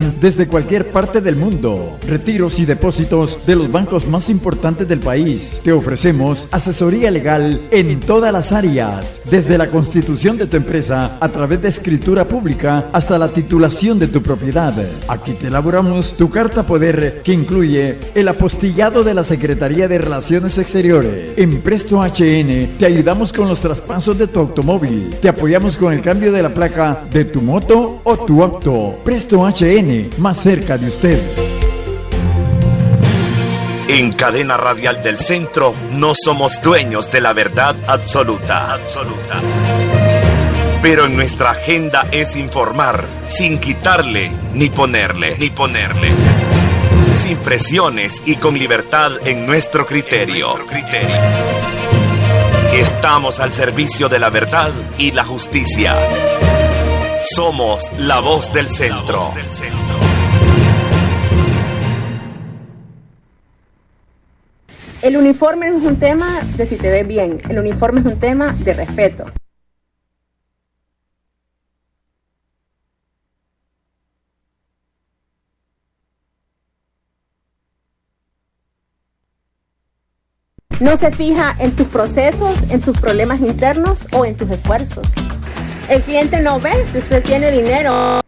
realizan desde cualquier parte del mundo. Retiros y depósitos de los bancos más importantes del país. Te ofrecemos asesoría legal en todas las áreas, desde la constitución de tu empresa a través de escritura pública hasta la titulación de tu propiedad. Aquí te elaboramos tu carta poder que incluye el apostillado de la Secretaría de Relaciones Exteriores. En Presto HN te ayudamos con los traspasos de tu automóvil. Te apoyamos con el cambio de la placa de tu moto o tu auto. Presto HN, más cerca de usted. En Cadena Radial del Centro no somos dueños de la verdad absoluta. Pero en nuestra agenda es informar sin quitarle ni ponerle. Sin presiones y con libertad en nuestro criterio. Estamos al servicio de la verdad y la justicia. Somos la voz del centro. El uniforme no es un tema de si te ves bien, el uniforme es un tema de respeto. No se fija en tus procesos, en tus problemas internos o en tus esfuerzos. El cliente no ve si usted tiene dinero.